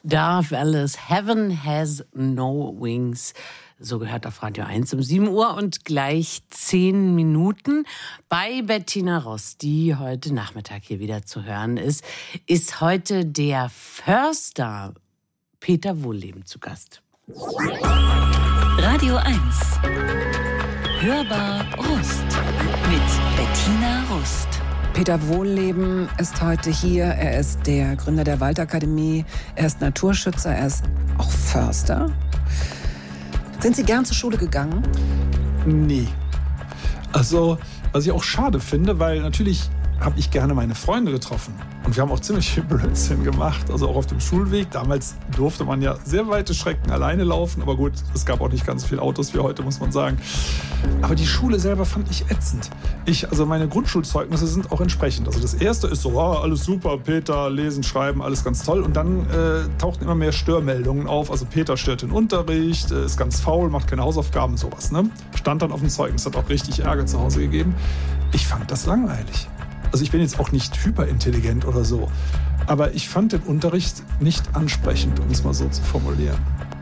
Darf Alice, Heaven Has No Wings. So gehört auf Radio 1 um 7 Uhr und gleich 10 Minuten. Bei Bettina Ross, die heute Nachmittag hier wieder zu hören ist heute der Förster Peter Wohlleben zu Gast. Radio 1. Hörbar Rust mit Bettina Rust. Peter Wohlleben ist heute hier. Er ist der Gründer der Waldakademie. Er ist Naturschützer. Er ist auch Förster. Sind Sie gern zur Schule gegangen? Nee. Also, was ich auch schade finde, weil natürlich habe ich gerne meine Freunde getroffen. Und wir haben auch ziemlich viel Blödsinn gemacht, also auch auf dem Schulweg. Damals durfte man ja sehr weite Strecken alleine laufen, aber gut, es gab auch nicht ganz viele Autos wie heute, muss man sagen. Aber die Schule selber fand ich ätzend. Also meine Grundschulzeugnisse sind auch entsprechend. Also das erste ist so, alles super, Peter, lesen, schreiben, alles ganz toll. Und dann tauchten immer mehr Störmeldungen auf. Also Peter stört den Unterricht, ist ganz faul, macht keine Hausaufgaben, sowas. Ne? Stand dann auf dem Zeugnis, hat auch richtig Ärger zu Hause gegeben. Ich fand das langweilig. Also ich bin jetzt auch nicht hyperintelligent oder so, aber ich fand den Unterricht nicht ansprechend, um es mal so zu formulieren.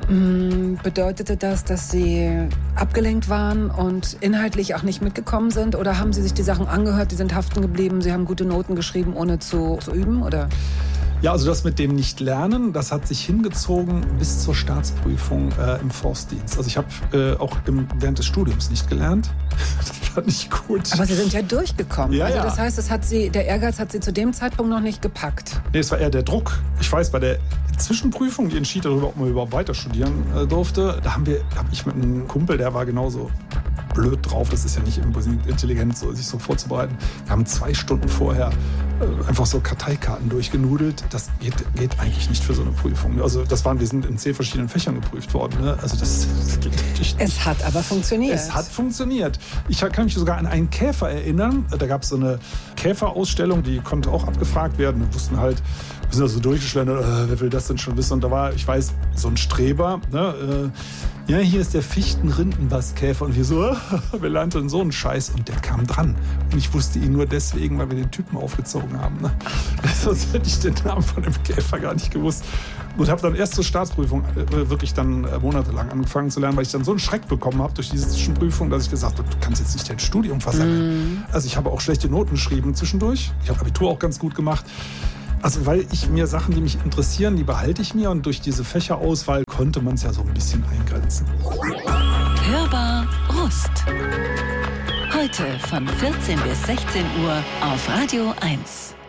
Bedeutete das, dass Sie abgelenkt waren und inhaltlich auch nicht mitgekommen sind? Oder haben Sie sich die Sachen angehört, die sind haften geblieben, Sie haben gute Noten geschrieben, ohne zu üben? Oder? Ja, also das mit dem Nicht-Lernen, das hat sich hingezogen bis zur Staatsprüfung im Forstdienst. Also ich habe auch während des Studiums nicht gelernt. Das fand ich gut. Aber Sie sind ja durchgekommen. Ja, also ja. Das heißt, der Ehrgeiz hat Sie zu dem Zeitpunkt noch nicht gepackt. Nee, es war eher der Druck. Ich weiß, bei der Zwischenprüfung, die entschied darüber, ob man überhaupt weiter studieren durfte, da hab ich mit einem Kumpel, der war genauso blöd drauf, das ist ja nicht intelligent, sich so vorzubereiten. Wir haben 2 Stunden vorher einfach so Karteikarten durchgenudelt. Das geht eigentlich nicht für so eine Prüfung. Also wir sind in 10 verschiedenen Fächern geprüft worden. Ne? Also das geht natürlich nicht. Es hat aber funktioniert. Es hat funktioniert. Ich kann mich sogar an einen Käfer erinnern. Da gab es so eine Käferausstellung, die konnte auch abgefragt werden. Wir wussten halt, wir sind da so durchgeschlendert, wer will das denn schon wissen? Und da war, ich weiß, so ein Streber, ne? Ja, hier ist der Fichten-Rindenbastkäfer. Und wir so, wir lernten so einen Scheiß. Und der kam dran. Und ich wusste ihn nur deswegen, weil wir den Typen aufgezogen haben. Ne? Sonst hätte ich den Namen von dem Käfer gar nicht gewusst. Und habe dann erst zur Staatsprüfung wirklich dann monatelang angefangen zu lernen, weil ich dann so einen Schreck bekommen habe durch diese Zwischenprüfung, dass ich gesagt habe, du kannst jetzt nicht dein Studium versammeln. Also ich habe auch schlechte Noten geschrieben zwischendurch. Ich habe Abitur auch ganz gut gemacht. Also weil ich mir Sachen, die mich interessieren, die behalte ich mir. Und durch diese Fächerauswahl konnte man es ja so ein bisschen eingrenzen. Hörbar Rust. Heute von 14 bis 16 Uhr auf Radio 1.